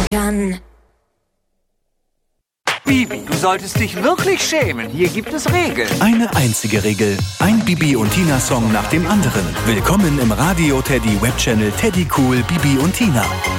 kann. Bibi, du solltest dich wirklich schämen. Hier gibt es Regeln. Eine einzige Regel. Ein Bibi und Tina-Song nach dem anderen. Willkommen im Radio Teddy Webchannel Teddy Cool Bibi und Tina.